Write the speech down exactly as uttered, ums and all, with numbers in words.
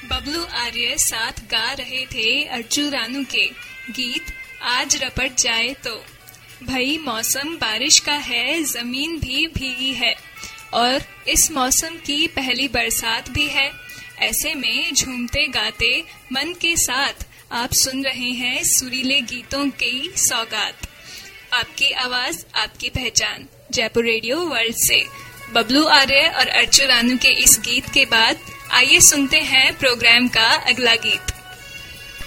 बबलू आर्य साथ गा रहे थे अर्जू रानू के गीत आज रपट जाए तो। भाई मौसम बारिश का है, जमीन भी भीगी है और इस मौसम की पहली बरसात भी है। ऐसे में झूमते गाते मन के साथ आप सुन रहे हैं सुरीले गीतों की सौगात। आपकी आवाज आपकी पहचान जयपुर रेडियो वर्ल्ड से बबलू आर्य और अर्जू रानू के इस गीत के बाद आइए सुनते हैं प्रोग्राम का अगला गीत।